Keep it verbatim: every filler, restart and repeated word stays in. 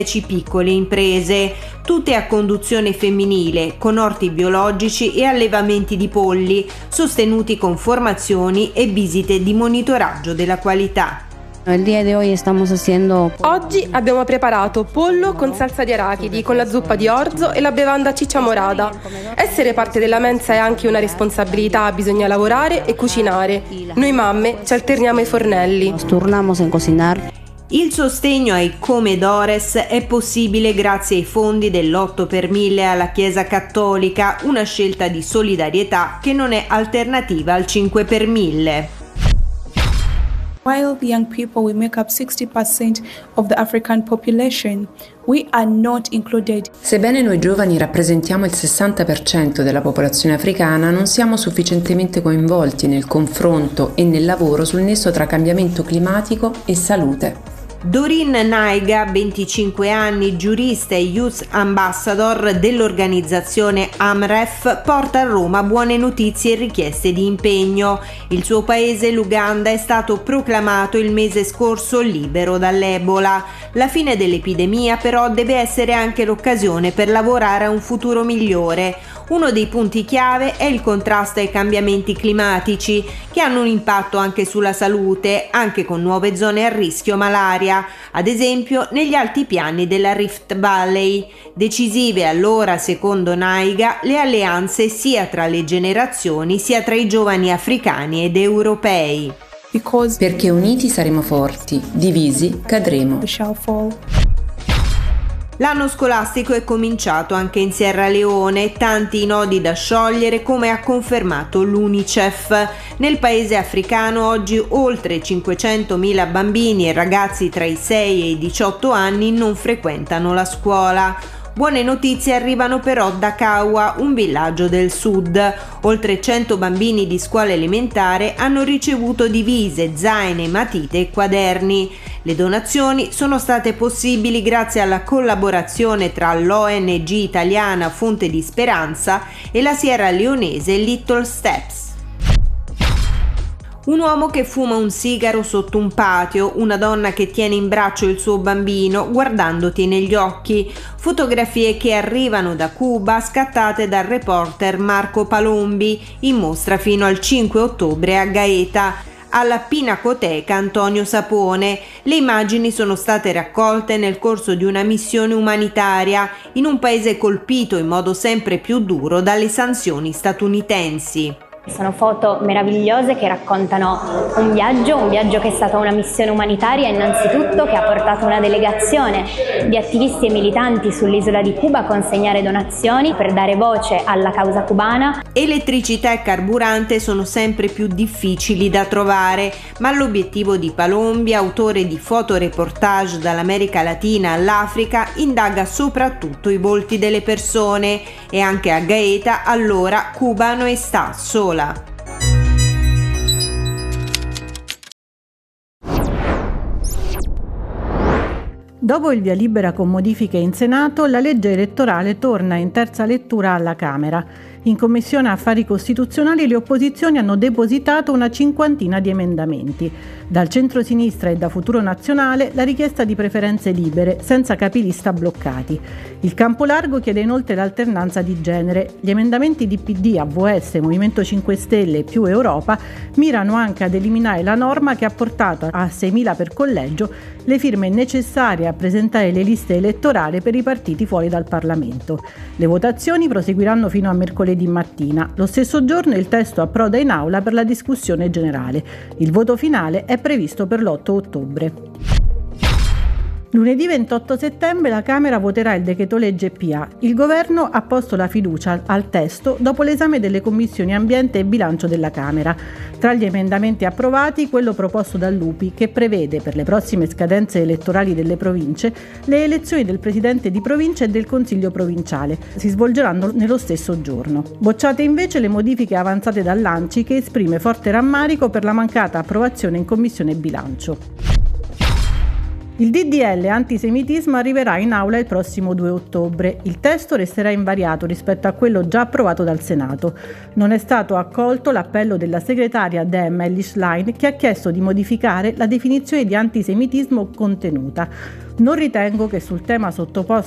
dieci piccole imprese, tutte a conduzione femminile, con orti biologici e allevamenti di polli, sostenuti con formazioni e visite di monitoraggio della qualità. Oggi abbiamo preparato pollo con salsa di arachidi, con la zuppa di orzo e la bevanda ciccia morada. Essere parte della mensa è anche una responsabilità, bisogna lavorare e cucinare. Noi mamme ci alterniamo ai fornelli. Il sostegno ai Comedores è possibile grazie ai fondi dell'otto per mille alla Chiesa Cattolica, una scelta di solidarietà che non è alternativa al cinque per mille. While the young people will make up sixty percent of the African population, we are not included. Sebbene noi giovani rappresentiamo il sessanta per cento della popolazione africana, non siamo sufficientemente coinvolti nel confronto e nel lavoro sul nesso tra cambiamento climatico e salute. Doreen Naiga, venticinque anni, giurista e Youth Ambassador dell'organizzazione Amref, porta a Roma buone notizie e richieste di impegno. Il suo paese, l'Uganda, è stato proclamato il mese scorso libero dall'Ebola. La fine dell'epidemia però deve essere anche l'occasione per lavorare a un futuro migliore. Uno dei punti chiave è il contrasto ai cambiamenti climatici, che hanno un impatto anche sulla salute, anche con nuove zone a rischio malaria, ad esempio negli altipiani della Rift Valley. Decisive allora, secondo Naiga, le alleanze sia tra le generazioni sia tra i giovani africani ed europei. Perché uniti saremo forti, divisi cadremo. L'anno scolastico è cominciato anche in Sierra Leone, tanti i nodi da sciogliere come ha confermato l'UNICEF. Nel paese africano oggi oltre cinquecentomila bambini e ragazzi tra i sei e i diciotto anni non frequentano la scuola. Buone notizie arrivano però da Kawa, un villaggio del sud. Oltre cento bambini di scuola elementare hanno ricevuto divise, zaine, matite e quaderni. Le donazioni sono state possibili grazie alla collaborazione tra l'O N G italiana Fonte di Speranza e la sierra leonese Little Steps. Un uomo che fuma un sigaro sotto un patio, una donna che tiene in braccio il suo bambino guardandoti negli occhi. Fotografie che arrivano da Cuba scattate dal reporter Marco Palombi, in mostra fino al cinque ottobre a Gaeta. Alla Pinacoteca Antonio Sapone. Le immagini sono state raccolte nel corso di una missione umanitaria in un paese colpito in modo sempre più duro dalle sanzioni statunitensi. Sono foto meravigliose che raccontano un viaggio, un viaggio che è stata una missione umanitaria innanzitutto, che ha portato una delegazione di attivisti e militanti sull'isola di Cuba a consegnare donazioni per dare voce alla causa cubana. Elettricità e carburante sono sempre più difficili da trovare, ma l'obiettivo di Palombi, autore di fotoreportage dall'America Latina all'Africa, indaga soprattutto i volti delle persone e anche a Gaeta allora Cuba non sta sola. Dopo il via libera con modifiche in Senato, la legge elettorale torna in terza lettura alla Camera. In Commissione Affari Costituzionali le opposizioni hanno depositato una cinquantina di emendamenti. Dal centro-sinistra e da Futuro Nazionale la richiesta di preferenze libere, senza capilista bloccati. Il campo largo chiede inoltre l'alternanza di genere. Gli emendamenti di P D, A V S, Movimento cinque Stelle e Più Europa mirano anche ad eliminare la norma che ha portato a seimila per collegio le firme necessarie a presentare le liste elettorali per i partiti fuori dal Parlamento. Le votazioni proseguiranno fino a mercoledì mattina. Lo stesso giorno il testo approda in aula per la discussione generale. Il voto finale è previsto per l'otto ottobre. Lunedì ventotto settembre la Camera voterà il decreto legge P A. Il Governo ha posto la fiducia al testo dopo l'esame delle commissioni Ambiente e Bilancio della Camera. Tra gli emendamenti approvati, quello proposto dal Lupi, che prevede per le prossime scadenze elettorali delle province le elezioni del Presidente di Provincia e del Consiglio provinciale. Si svolgeranno nello stesso giorno. Bocciate invece le modifiche avanzate dall'A N C I, che esprime forte rammarico per la mancata approvazione in Commissione Bilancio. Il D D L antisemitismo arriverà in aula il prossimo due ottobre. Il testo resterà invariato rispetto a quello già approvato dal Senato. Non è stato accolto l'appello della segretaria Dem Eilish Line, che ha chiesto di modificare la definizione di antisemitismo contenuta. Non ritengo che sul tema sottoposto